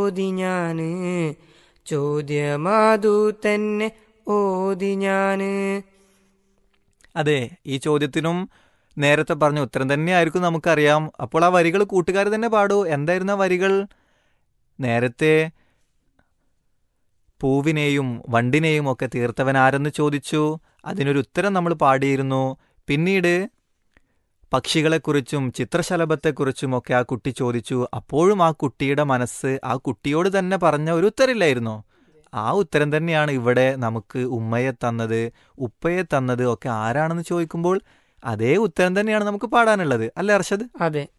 ഓതി ഞാന്, ചോദ്യമാതു തന്നെ ഓതി ഞാന്. അതെ, ഈ ചോദ്യത്തിനും നേരത്തെ പറഞ്ഞ ഉത്തരം തന്നെയായിരിക്കും നമുക്കറിയാം. അപ്പോൾ ആ വരികൾ കൂട്ടുകാർ തന്നെ പാടൂ. എന്തായിരുന്നു ആ വരികൾ? നേരത്തെ പൂവിനെയും വണ്ടിനെയും ഒക്കെ തീർത്തവൻ ആരെന്ന് ചോദിച്ചു. അതിനൊരു ഉത്തരം നമ്മൾ പാടിയിരുന്നു. പിന്നീട് പക്ഷികളെക്കുറിച്ചും ചിത്രശലഭത്തെക്കുറിച്ചും ഒക്കെ ആ കുട്ടി ചോദിച്ചു. അപ്പോഴും ആ കുട്ടിയുടെ മനസ്സ് ആ കുട്ടിയോട് തന്നെ പറഞ്ഞ ഒരു ഉത്തരമില്ലായിരുന്നോ? ആ ഉത്തരം തന്നെയാണ് ഇവിടെ നമുക്ക് ഉമ്മയെ തന്നത്, ഉപ്പയെ തന്നത് ഒക്കെ ആരാണെന്ന് ചോദിക്കുമ്പോൾ അതേ ഉത്തരം തന്നെയാണ് നമുക്ക് പാടാനുള്ളത്, അല്ലേ അർഷദ്? അതെ,